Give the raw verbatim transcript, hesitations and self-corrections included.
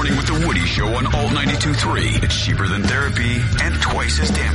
Morning with the Woody Show on Alt ninety-two point three. It's cheaper than therapy and twice as damaging.